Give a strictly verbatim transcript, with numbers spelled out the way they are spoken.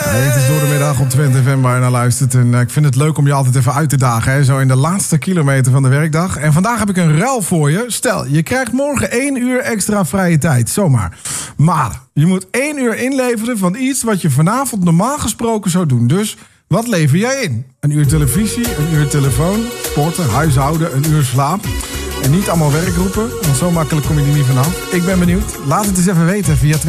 Hey, het is door de middag op Twente F M waar je naar luistert. En uh, ik vind het leuk om je altijd even uit te dagen. Hè? Zo in de laatste kilometer van de werkdag. En vandaag heb ik een ruil voor je. Stel, je krijgt morgen één uur extra vrije tijd. Zomaar. Maar je moet één uur inleveren van iets wat je vanavond normaal gesproken zou doen. Dus wat lever jij in? Een uur televisie, een uur telefoon, sporten, huishouden, een uur slaap. En niet allemaal werkgroepen, want zo makkelijk kom je er niet vanaf. Ik ben benieuwd. Laat het eens even weten via